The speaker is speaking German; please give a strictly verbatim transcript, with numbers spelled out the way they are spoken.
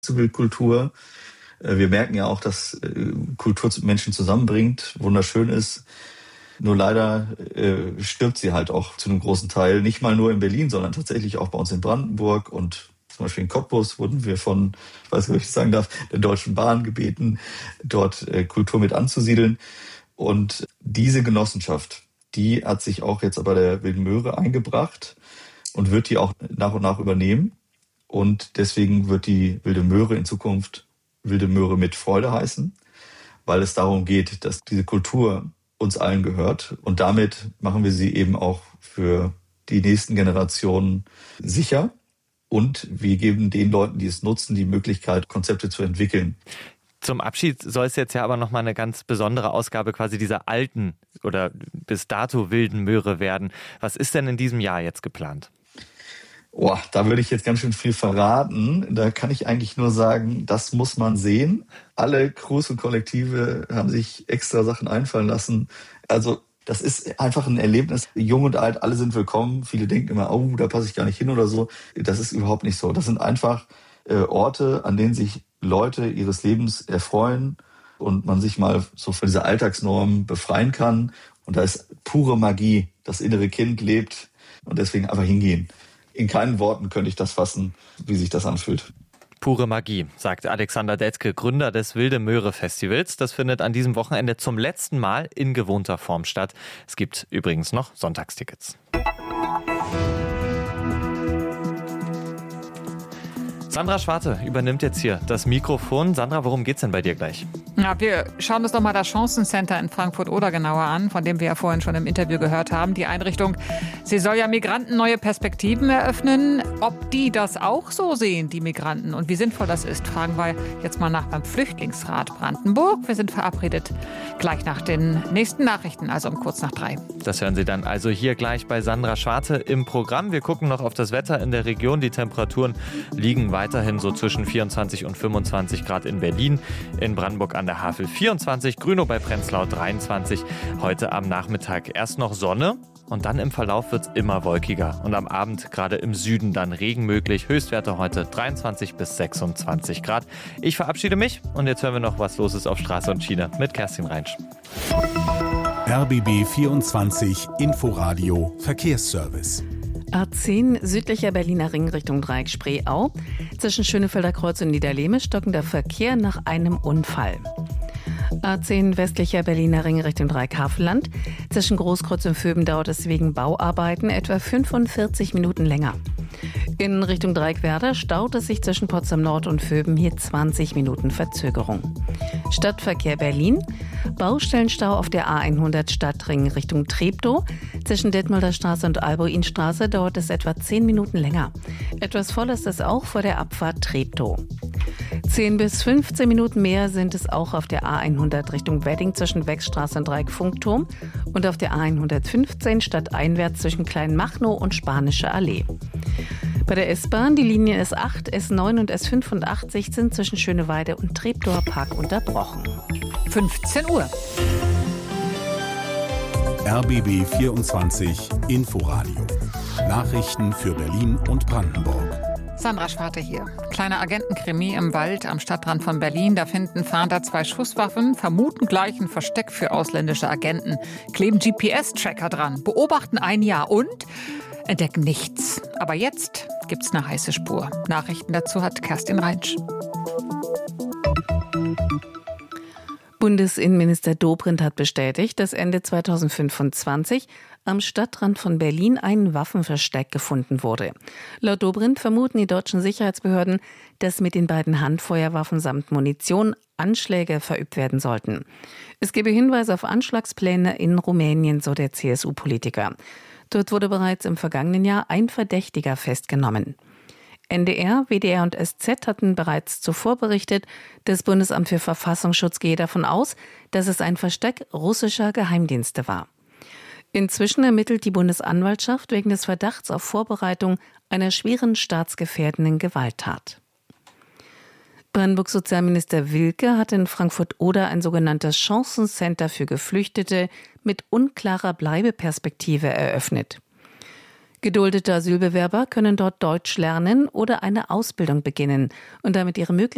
Kultur. Wir merken ja auch, dass Kultur Menschen zusammenbringt, wunderschön ist. Nur leider äh, stirbt sie halt auch zu einem großen Teil, nicht mal nur in Berlin, sondern tatsächlich auch bei uns in Brandenburg und zum Beispiel in Cottbus wurden wir von, ich weiß nicht, ob ich sagen darf, der Deutschen Bahn gebeten, dort äh, Kultur mit anzusiedeln. Und diese Genossenschaft, die hat sich auch jetzt bei der Wilden Möhre eingebracht und wird die auch nach und nach übernehmen. Und deswegen wird die Wilde Möhre in Zukunft Wilde Möhre mit Freude heißen, weil es darum geht, dass diese Kultur uns allen gehört. Und damit machen wir sie eben auch für die nächsten Generationen sicher. Und wir geben den Leuten, die es nutzen, die Möglichkeit, Konzepte zu entwickeln. Zum Abschied soll es jetzt ja aber nochmal eine ganz besondere Ausgabe quasi dieser alten oder bis dato Wilden Möhre werden. Was ist denn in diesem Jahr jetzt geplant? Oh, da würde ich jetzt ganz schön viel verraten. Da kann ich eigentlich nur sagen, das muss man sehen. Alle Crews und Kollektive haben sich extra Sachen einfallen lassen. Also das ist einfach ein Erlebnis. Jung und alt, alle sind willkommen. Viele denken immer, oh, da passe ich gar nicht hin oder so. Das ist überhaupt nicht so. Das sind einfach äh, Orte, an denen sich Leute ihres Lebens erfreuen und man sich mal so von dieser Alltagsnorm befreien kann. Und da ist pure Magie. Das innere Kind lebt und deswegen einfach hingehen. In keinen Worten könnte ich das fassen, wie sich das anfühlt. Pure Magie, sagt Alexander Dettke, Gründer des Wilde Möhre Festivals. Das findet an diesem Wochenende zum letzten Mal in gewohnter Form statt. Es gibt übrigens noch Sonntagstickets. Sandra Schwarte übernimmt jetzt hier das Mikrofon. Sandra, worum geht's denn bei dir gleich? Ja, wir schauen uns doch mal das Chancencenter in Frankfurt-Oder genauer an, von dem wir ja vorhin schon im Interview gehört haben. Die Einrichtung, sie soll ja Migranten neue Perspektiven eröffnen. Ob die das auch so sehen, die Migranten, und wie sinnvoll das ist, fragen wir jetzt mal nach beim Flüchtlingsrat Brandenburg. Wir sind verabredet gleich nach den nächsten Nachrichten, also um kurz nach drei. Das hören Sie dann also hier gleich bei Sandra Schwarte im Programm. Wir gucken noch auf das Wetter in der Region. Die Temperaturen liegen weiterhin so zwischen vierundzwanzig und fünfundzwanzig Grad in Berlin, in Brandenburg an der Havel vierundzwanzig, Grünow bei Prenzlau dreiundzwanzig. Heute am Nachmittag erst noch Sonne und dann im Verlauf wird es immer wolkiger. Und am Abend gerade im Süden dann Regen möglich. Höchstwerte heute dreiundzwanzig bis sechsundzwanzig Grad. Ich verabschiede mich und jetzt hören wir noch, was los ist auf Straße und Schiene mit Kerstin Reinsch. R B B vierundzwanzig Inforadio Verkehrsservice. A zehn südlicher Berliner Ring Richtung Dreieck Spreeau. Zwischen Schönefelder Kreuz und Niederlehme stockender Verkehr nach einem Unfall. A zehn westlicher Berliner Ring Richtung Dreieck Havelland. Zwischen Großkreuz und Vöben dauert es wegen Bauarbeiten etwa fünfundvierzig Minuten länger. In Richtung Dreieck Werder staut es sich zwischen Potsdam Nord und Vöben hier zwanzig Minuten Verzögerung. Stadtverkehr Berlin. Baustellenstau auf der A hundert Stadtring Richtung Treptow. Zwischen Detmolder Straße und Albuinstraße dauert es etwa zehn Minuten länger. Etwas voll ist es auch vor der Abfahrt Treptow. zehn bis fünfzehn Minuten mehr sind es auch auf der A hundert Richtung Wedding zwischen Wechstraße und Dreieck Funkturm und auf der A hundertfünfzehn stadteinwärts zwischen Kleinmachnow und Spanische Allee. Bei der S-Bahn, die Linien S acht, S neun und S fünfundachtzig sind zwischen Schöneweide und Treptower Park unterbrochen. fünfzehn Uhr. R B B vierundzwanzig Inforadio. Nachrichten für Berlin und Brandenburg. Sandra Schwarte hier. Kleiner Agentenkrimi im Wald am Stadtrand von Berlin. Da finden Fahnder zwei Schusswaffen, vermuten gleich ein Versteck für ausländische Agenten, kleben G P S-Tracker dran, beobachten ein Jahr und entdecken nichts. Aber jetzt gibt's eine heiße Spur. Nachrichten dazu hat Kerstin Reinsch. Bundesinnenminister Dobrindt hat bestätigt, dass Ende zweitausendfünfundzwanzig am Stadtrand von Berlin ein Waffenversteck gefunden wurde. Laut Dobrindt vermuten die deutschen Sicherheitsbehörden, dass mit den beiden Handfeuerwaffen samt Munition Anschläge verübt werden sollten. Es gebe Hinweise auf Anschlagspläne in Rumänien, so der C S U-Politiker. Dort wurde bereits im vergangenen Jahr ein Verdächtiger festgenommen. N D R, W D R und S Z hatten bereits zuvor berichtet, das Bundesamt für Verfassungsschutz gehe davon aus, dass es ein Versteck russischer Geheimdienste war. Inzwischen ermittelt die Bundesanwaltschaft wegen des Verdachts auf Vorbereitung einer schweren staatsgefährdenden Gewalttat. Brandenburgs Sozialminister Wilke hat in Frankfurt-Oder ein sogenanntes Chancencenter für Geflüchtete mit unklarer Bleibeperspektive eröffnet. Geduldete Asylbewerber können dort Deutsch lernen oder eine Ausbildung beginnen und damit ihre Möglichkeiten